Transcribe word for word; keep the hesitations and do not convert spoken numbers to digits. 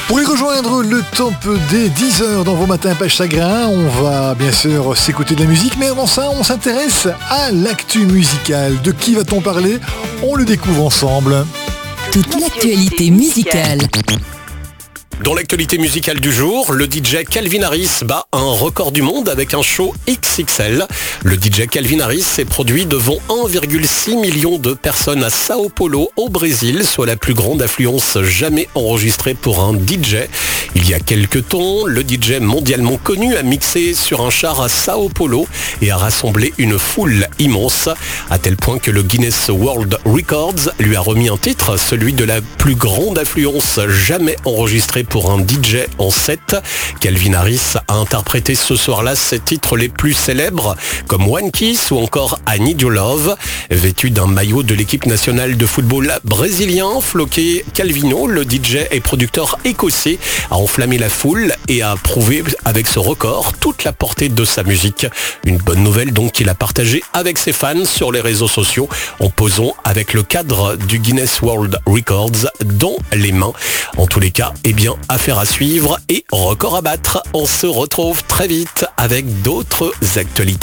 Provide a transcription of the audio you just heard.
Pour y rejoindre le top des dix heures dans vos matins pêche chagrin, on va bien sûr s'écouter de la musique, mais avant ça, on s'intéresse à l'actu musicale. De qui va-t-on parler? On le découvre ensemble. Toute l'actualité musicale. Dans l'actualité musicale du jour, le D J Calvin Harris bat un record du monde avec un show X X L. Le D J Calvin Harris s'est produit devant un virgule six million de personnes à Sao Paulo, au Brésil, soit la plus grande affluence jamais enregistrée pour un D J. Il y a quelques temps, le D J mondialement connu a mixé sur un char à Sao Paulo et a rassemblé une foule immense, à tel point que le Guinness World Records lui a remis un titre, celui de la plus grande affluence jamais enregistrée pour un D J en set. Calvin Harris a interprété ce soir-là ses titres les plus célèbres, comme One Kiss ou encore I Need Your Love. Vêtu d'un maillot de l'équipe nationale de football brésilien, Floqué Calvino, le D J et producteur écossais, a enflammé la foule et a prouvé avec ce record toute la portée de sa musique. Une bonne nouvelle donc qu'il a partagée avec ses fans sur les réseaux sociaux en posant avec le cadre du Guinness World Records dans les mains. En tous les cas, eh bien, affaire à suivre et record à battre. On se retrouve très vite avec d'autres actualités.